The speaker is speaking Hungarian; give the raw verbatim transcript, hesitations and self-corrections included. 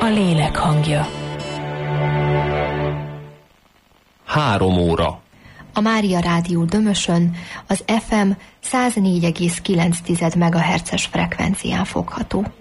lélek hangja. Három óra. A Mária Rádió Dömösön az ef em száz négy egész kilenc megahertzes frekvencián fogható.